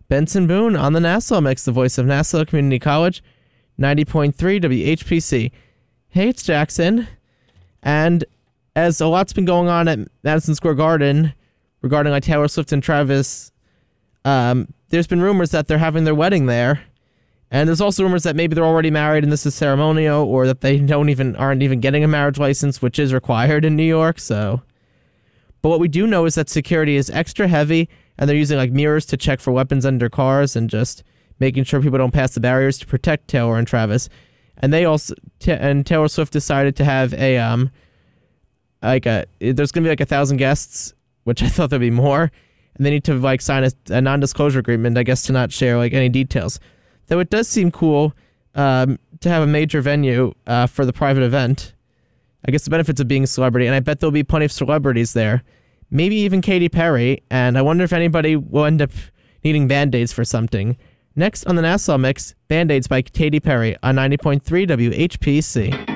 Benson Boone on the Nassau Mix, the voice of Nassau Community College, 90.3 WHPC. Hey, it's Jackson. And as a lot's been going on at Madison Square Garden regarding like Taylor Swift and Travis, there's been rumors that they're having their wedding there. And there's also rumors that maybe they're already married and this is ceremonial, or that they aren't even getting a marriage license, which is required in New York. So, but what we do know is that security is extra heavy, and they're using like mirrors to check for weapons under cars and just making sure people don't pass the barriers to protect Taylor and Travis. And they also and Taylor Swift decided to have there's gonna be like 1,000 guests, which I thought there'd be more, and they need to like sign a non-disclosure agreement, I guess, to not share like any details. Though it does seem cool to have a major venue for the private event. I guess the benefits of being a celebrity, and I bet there'll be plenty of celebrities there. Maybe even Katy Perry, and I wonder if anybody will end up needing Band-Aids for something. Next on the Nassau Mix, Band-Aids by Katy Perry on 90.3 WHPC.